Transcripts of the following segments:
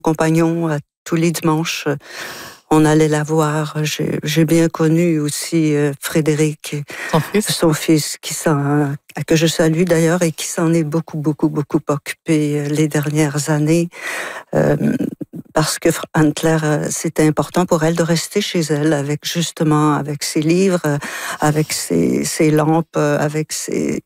compagnon tous les dimanches. On allait la voir. J'ai bien connu aussi Frédéric, son fils que je salue d'ailleurs et qui s'en est beaucoup occupé les dernières années. Parce que Anne-Claire, c'était important pour elle de rester chez elle avec ses livres, avec ses lampes, avec ses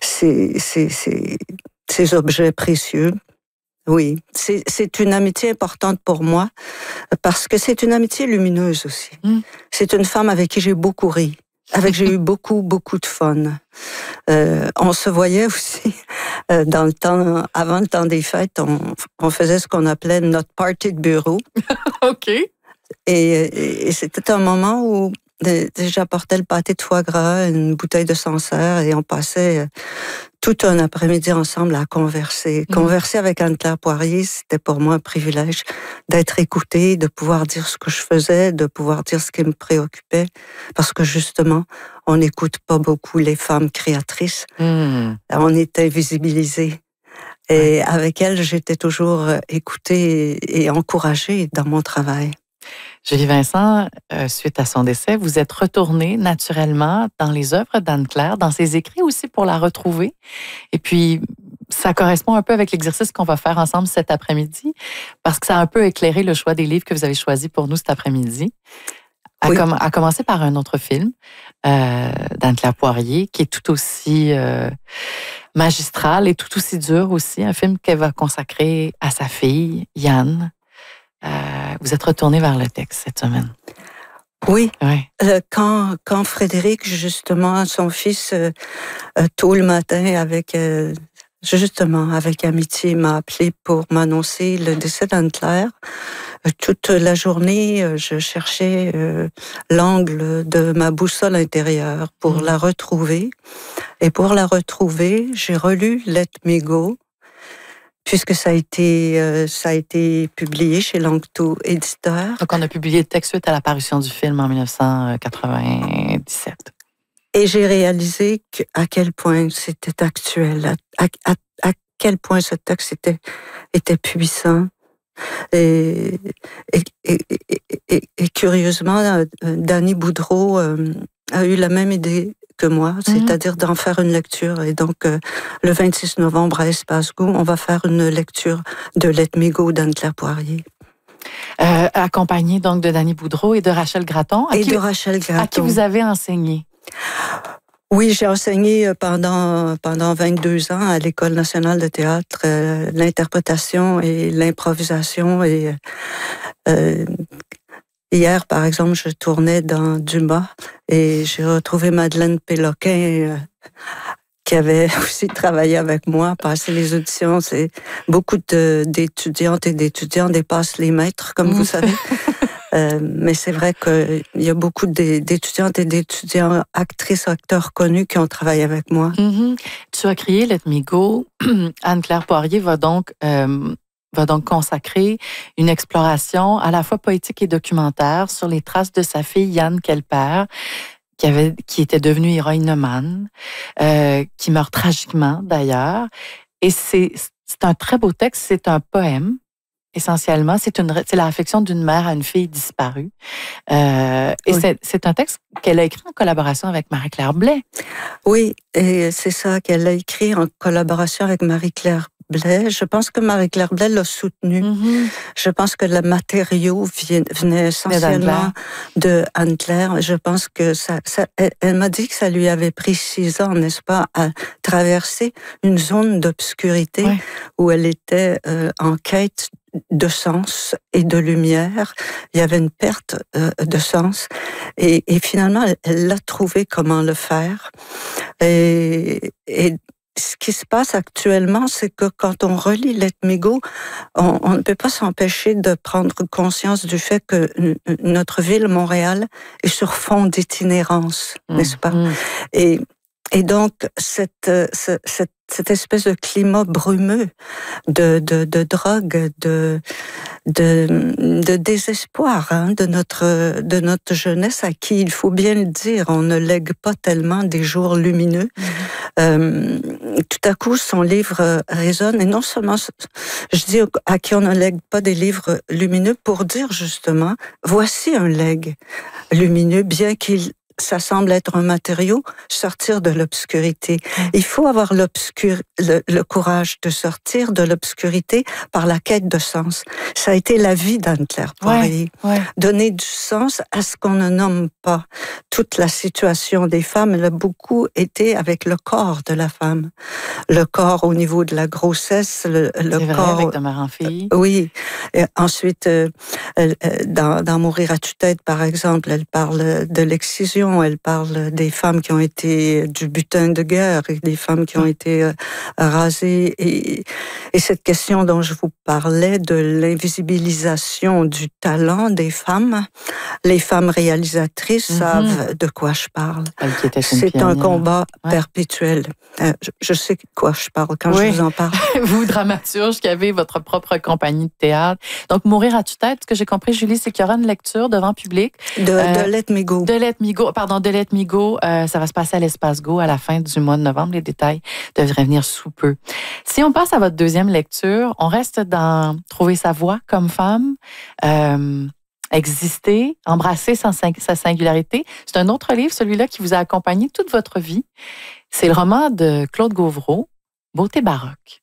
objets précieux. Oui, c'est une amitié importante pour moi parce que c'est une amitié lumineuse aussi. C'est une femme avec qui j'ai beaucoup ri, avec qui j'ai eu beaucoup de fun. On se voyait aussi dans le temps, avant le temps des fêtes, on faisait ce qu'on appelait notre party de bureau. OK. Et c'était un moment où j'apportais le pâté de foie gras, une bouteille de Sancerre et on passait tout un après-midi ensemble à converser. Converser avec Anne-Claire Poirier, c'était pour moi un privilège d'être écoutée, de pouvoir dire ce que je faisais, de pouvoir dire ce qui me préoccupait, parce que justement, on n'écoute pas beaucoup les femmes créatrices. On est invisibilisés. Et avec elle, j'étais toujours écoutée et encouragée dans mon travail. Julie Vincent, suite à son décès, vous êtes retournée naturellement dans les œuvres d'Anne-Claire, dans ses écrits aussi pour la retrouver. Et puis, ça correspond un peu avec l'exercice qu'on va faire ensemble cet après-midi, parce que ça a un peu éclairé le choix des livres que vous avez choisis pour nous cet après-midi. Oui. À commencer par un autre film d'Anne-Claire Poirier, qui est tout aussi magistral et tout aussi dur aussi, un film qu'elle va consacrer à sa fille, Yann. Vous êtes retourné vers le texte cette semaine. Oui. Quand Frédéric, justement, son fils, tôt le matin, avec amitié, m'a appelé pour m'annoncer le décès d'Anne-Claire. Toute la journée, je cherchais l'angle de ma boussole intérieure pour la retrouver. Et pour la retrouver, j'ai relu Let Me Go, puisque ça a été publié chez Lanctot Éditeur. Donc, on a publié le texte suite à l'apparition du film en 1997. Et j'ai réalisé à quel point c'était actuel, à quel point ce texte était puissant. Et curieusement, Danny Boudreau a eu la même idée que moi, c'est-à-dire d'en faire une lecture. Et donc, le 26 novembre à Espace Go, on va faire une lecture de Let Me Go d'Anne-Claire Poirier. Accompagnée donc de Danny Boudreau et de Rachel Gratton. À qui vous avez enseigné? Oui, j'ai enseigné pendant 22 ans à l'École nationale de théâtre l'interprétation et l'improvisation. Et hier, par exemple, je tournais dans Dumas et j'ai retrouvé Madeleine Péloquin qui avait aussi travaillé avec moi, passé les auditions. C'est beaucoup d'étudiantes et d'étudiants dépassent les maîtres, comme vous savez. Mais c'est vrai qu'il y a beaucoup d'étudiantes et d'étudiants, actrices, acteurs connus qui ont travaillé avec moi. Tu as créé Let Me Go. Anne-Claire Poirier va donc consacrer une exploration à la fois poétique et documentaire sur les traces de sa fille Yann qu'elle perd, qui était devenue héroïnomane, qui meurt tragiquement d'ailleurs. Et c'est un très beau texte, c'est un poème. Essentiellement, c'est la réflexion d'une mère à une fille disparue. Et c'est un texte qu'elle a écrit en collaboration avec Marie-Claire Blais. Oui, et c'est ça qu'elle a écrit en collaboration avec Marie-Claire Blais. Je pense que Marie-Claire Blais l'a soutenue. Je pense que le matériau venait essentiellement de Anne-Claire. Je pense que elle m'a dit que ça lui avait pris 6 ans, n'est-ce pas, à traverser une zone d'obscurité où elle était en quête de sens et de lumière. Il y avait une perte de sens. Et finalement, elle a trouvé comment le faire. Et ce qui se passe actuellement, c'est que quand on relit Let Me Go, on ne peut pas s'empêcher de prendre conscience du fait que notre ville, Montréal, est sur fond d'itinérance, n'est-ce pas? Et donc, cette espèce de climat brumeux de drogue, de désespoir de notre jeunesse, à qui, il faut bien le dire, on ne lègue pas tellement des jours lumineux. Tout à coup, son livre résonne, et non seulement, je dis à qui on ne lègue pas des livres lumineux, pour dire justement, voici un legs lumineux, bien qu'il ça semble être un matériau, sortir de l'obscurité. Il faut avoir le courage de sortir de l'obscurité par la quête de sens. Ça a été la vie d'Anne-Claire Poirier. Donner du sens à ce qu'on ne nomme pas. Toute la situation des femmes, elle a beaucoup été avec le corps de la femme. Le corps au niveau de la grossesse, le corps... Vrai, avec de mère en fille. Oui. Et ensuite, dans Mourir à tue-tête, par exemple, elle parle de l'excision. Elle parle des femmes qui ont été du butin de guerre et des femmes qui ont été rasées. Et cette question dont je vous parlais de l'invisibilisation du talent des femmes, les femmes réalisatrices savent de quoi je parle. C'est un combat perpétuel. Je sais de quoi je parle quand je vous en parle. Vous, dramaturge, qui avez votre propre compagnie de théâtre. Donc, Mourir à tue-tête, ce que j'ai compris, Julie, c'est qu'il y aura une lecture devant public. De Let Me Go. De Let Me Go. Pardon, de Let Me Go. Ça va se passer à l'Espace Go à la fin du mois de novembre. Les détails devraient venir sous peu. Si on passe à votre deuxième lecture, on reste dans trouver sa voix comme femme, exister, embrasser sa singularité. C'est un autre livre, celui-là, qui vous a accompagné toute votre vie. C'est le roman de Claude Gauvreau, Beauté baroque.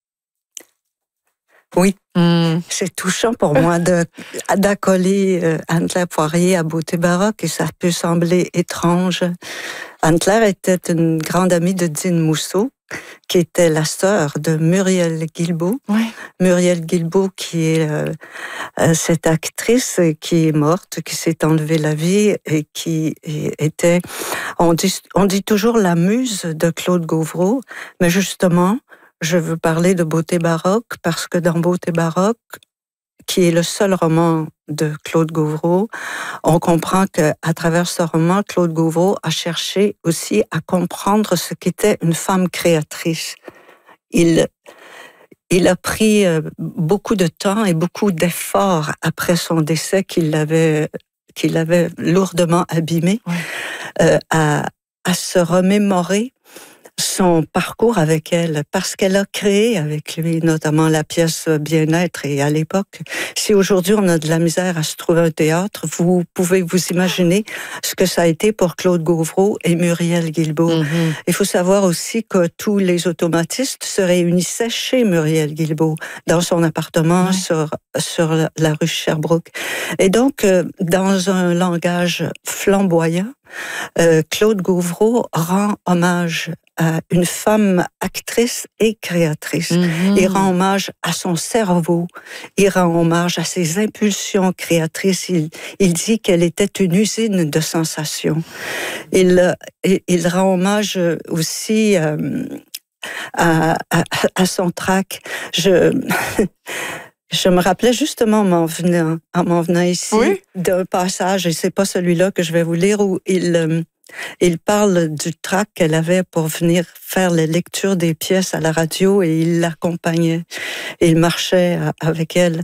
Oui, c'est touchant pour moi d'accoler Anne-Claire Poirier à Beauté baroque, et ça peut sembler étrange. Anne-Claire était une grande amie de Dean Mousseau, qui était la sœur de Muriel Guilbeault. Muriel Guilbeault, qui est cette actrice qui est morte, qui s'est enlevée la vie et qui était, on dit toujours la muse de Claude Gauvreau, mais justement, je veux parler de Beauté baroque parce que dans Beauté baroque, qui est le seul roman de Claude Gauvreau, on comprend qu'à travers ce roman, Claude Gauvreau a cherché aussi à comprendre ce qu'était une femme créatrice. Il a pris beaucoup de temps et beaucoup d'efforts après son décès qui l'avait lourdement abîmé, à se remémorer son parcours avec elle, parce qu'elle a créé avec lui, notamment la pièce Bien-être. Et à l'époque, si aujourd'hui on a de la misère à se trouver un théâtre, vous pouvez vous imaginer ce que ça a été pour Claude Gauvreau et Muriel Guilbeault. Il faut savoir aussi que tous les automatistes se réunissaient chez Muriel Guilbeault, dans son appartement sur la rue Sherbrooke. Et donc, dans un langage flamboyant, Claude Gauvreau rend hommage à une femme actrice et créatrice. Il rend hommage à son cerveau. Il rend hommage à ses impulsions créatrices. Il dit qu'elle était une usine de sensations. Il rend hommage aussi à son trac. Je me rappelais justement en m'en venant ici d'un passage, et c'est pas celui-là que je vais vous lire, où il parle du trac qu'elle avait pour venir faire les lectures des pièces à la radio, et il l'accompagnait. Il marchait avec elle.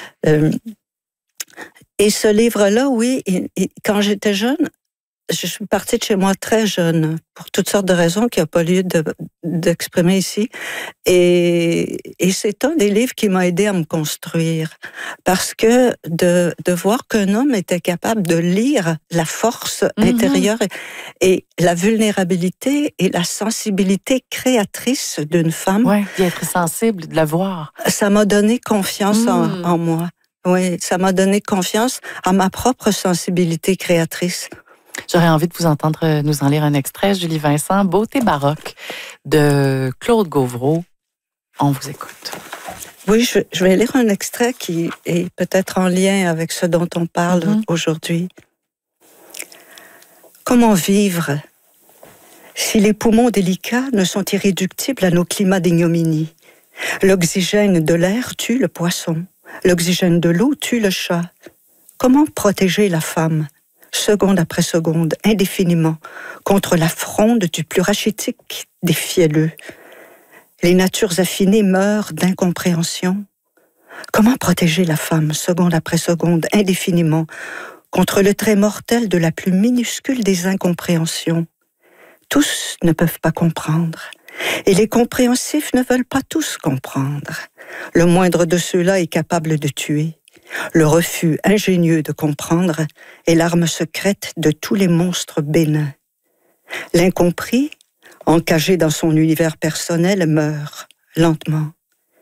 Et ce livre-là, quand j'étais jeune, je suis partie de chez moi très jeune, pour toutes sortes de raisons qu'il n'y a pas lieu d'exprimer ici. Et c'est un des livres qui m'a aidé à me construire. Parce que de voir qu'un homme était capable de lire la force intérieure et la vulnérabilité et la sensibilité créatrice d'une femme. Oui, d'y être sensible, de la voir. Ça m'a donné confiance en moi. Oui, ça m'a donné confiance en ma propre sensibilité créatrice. J'aurais envie de vous entendre nous en lire un extrait, Julie Vincent, Beauté baroque de Claude Gauvreau. On vous écoute. Oui, je vais lire un extrait qui est peut-être en lien avec ce dont on parle aujourd'hui. Comment vivre si les poumons délicats ne sont irréductibles à nos climats d'ignominie? L'oxygène de l'air tue le poisson. L'oxygène de l'eau tue le chat. Comment protéger la femme, seconde après seconde, indéfiniment, contre la fronde du plus rachitique des fielleux? Les natures affinées meurent d'incompréhension. Comment protéger la femme, seconde après seconde, indéfiniment, contre le trait mortel de la plus minuscule des incompréhensions? Tous ne peuvent pas comprendre, et les compréhensifs ne veulent pas tous comprendre. Le moindre de ceux-là est capable de tuer. Le refus ingénieux de comprendre est l'arme secrète de tous les monstres bénins. L'incompris, encagé dans son univers personnel, meurt lentement.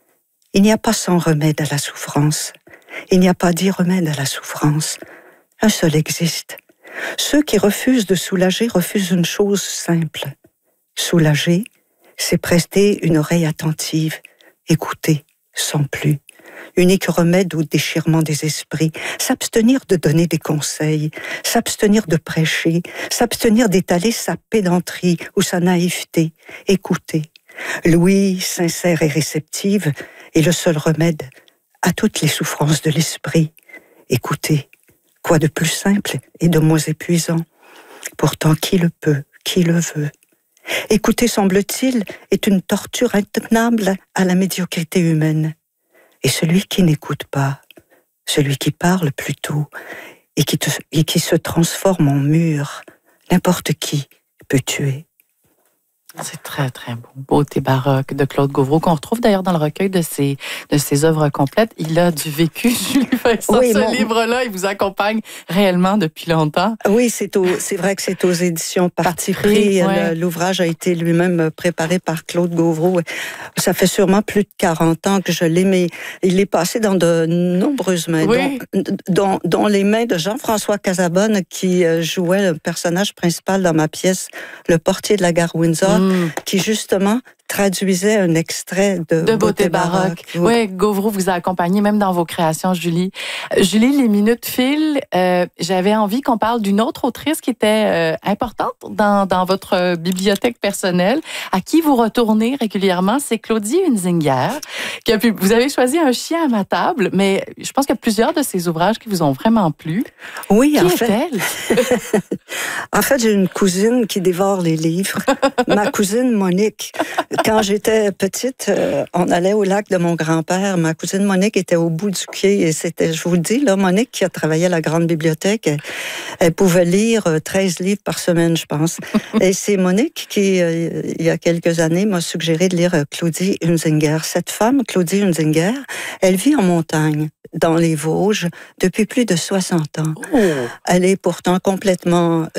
Il n'y a pas 100 remèdes à la souffrance. Il n'y a pas 10 remèdes à la souffrance. Un seul existe. Ceux qui refusent de soulager refusent une chose simple. Soulager, c'est prester une oreille attentive, écouter sans plus. Unique remède au déchirement des esprits, s'abstenir de donner des conseils, s'abstenir de prêcher, s'abstenir d'étaler sa pédanterie ou sa naïveté, écouter. L'ouïe sincère et réceptive est le seul remède à toutes les souffrances de l'esprit. Écouter, quoi de plus simple et de moins épuisant? Pourtant, qui le peut, qui le veut? Écouter, semble-t-il, est une torture intenable à la médiocrité humaine. Et celui qui n'écoute pas, celui qui parle plutôt, et qui se transforme en mur, n'importe qui peut tuer. C'est très, très beau. Beauté baroque de Claude Gauvreau, qu'on retrouve d'ailleurs dans le recueil de ses œuvres complètes. Il a du vécu, Julie Vincent. Oui, ce livre-là, il vous accompagne réellement depuis longtemps. Oui, c'est vrai que c'est aux éditions Parti pris. Ouais. L'ouvrage a été lui-même préparé par Claude Gauvreau. Ça fait sûrement plus de 40 ans que je l'ai, mais il est passé dans de nombreuses mains, oui. dont les mains de Jean-François Casabonne, qui jouait le personnage principal dans ma pièce, Le portier de la gare Windsor, qui justement traduisait un extrait de Beauté baroque. Oui, Gauvreau vous a accompagné même dans vos créations, Julie. Julie, les minutes filent. J'avais envie qu'on parle d'une autre autrice qui était importante dans votre bibliothèque personnelle, à qui vous retournez régulièrement, c'est Claudie Hunzinger. Vous avez choisi Un chien à ma table, mais je pense qu'il y a plusieurs de ses ouvrages qui vous ont vraiment plu. Oui, qui en fait. est-elle? En fait, j'ai une cousine qui dévore les livres. Ma cousine Monique. Quand j'étais petite, on allait au lac de mon grand-père. Ma cousine Monique était au bout du quai et c'était, je vous le dis, là, Monique qui a travaillé à la grande bibliothèque, elle pouvait lire 13 livres par semaine, je pense. Et c'est Monique qui, il y a quelques années, m'a suggéré de lire Claudie Hunzinger. Cette femme, Claudie Hunzinger, elle vit en montagne, dans les Vosges, depuis plus de 60 ans. Oh. Elle est pourtant complètement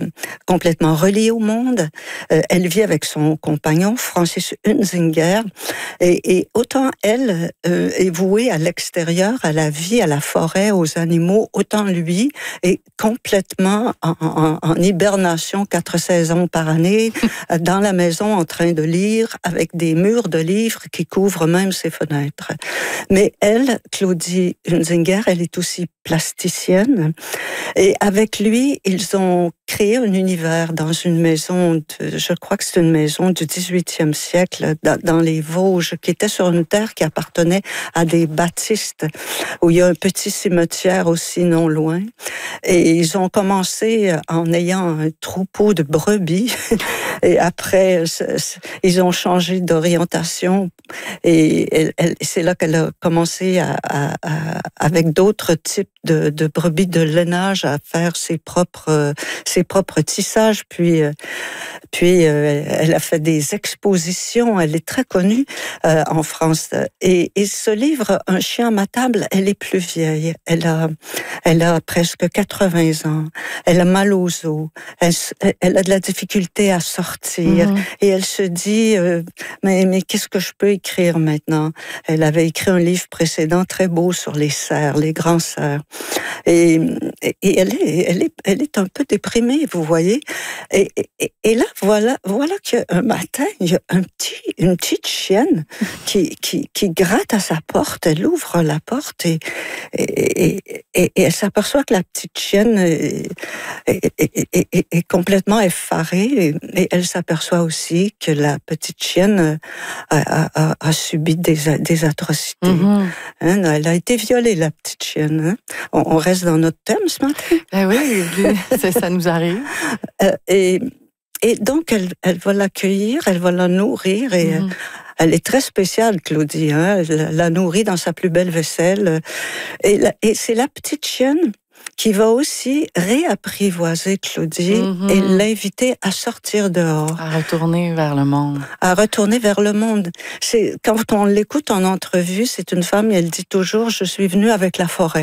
reliée au monde. Elle vit avec son compagnon, Francis Hunzinger, et autant elle est vouée à l'extérieur, à la vie, à la forêt, aux animaux, autant lui est complètement en hibernation 4 saisons par année, dans la maison en train de lire, avec des murs de livres qui couvrent même ses fenêtres. Mais elle, Claudie Hunzinger, elle est aussi plasticienne, et avec lui, ils ont créé un univers dans une maison, je crois que c'est une maison du 18e siècle, dans les Vosges, qui était sur une terre qui appartenait à des baptistes, où il y a un petit cimetière aussi non loin. Et ils ont commencé en ayant un troupeau de brebis, et après, ils ont changé d'orientation, et c'est là qu'elle a commencé avec d'autres types de brebis de lainage à faire ses propres tissages, puis elle a fait des expositions, elle est très connue en France. Et ce livre, Un chien à ma table, elle est plus vieille. Elle a presque 80 ans. Elle a mal aux os. Elle a de la difficulté à sortir. Et elle se dit, mais qu'est-ce que je peux écrire maintenant? Elle avait écrit un livre précédent très beau sur les cerfs, les grands cerfs. Et elle est un peu déprimée, vous voyez. Et là, voilà qu'un matin, il y a une petite chienne qui gratte à sa porte. Elle ouvre la porte et elle s'aperçoit que la petite chienne est complètement effarée. Et elle s'aperçoit aussi que la petite chienne a subi des atrocités. Hein, elle a été violée, la petite chienne. Hein. On reste dans notre thème ce matin. Oui, ça nous arrive. Et donc, elle va l'accueillir, elle va la nourrir et Elle est très spéciale, Claudie. Hein? Elle la nourrit dans sa plus belle vaisselle. Et c'est la petite chienne qui va aussi réapprivoiser Claudie et l'inviter à sortir dehors. À retourner vers le monde. À retourner vers le monde. Quand on l'écoute en entrevue, c'est une femme, et elle dit toujours, je suis venue avec la forêt.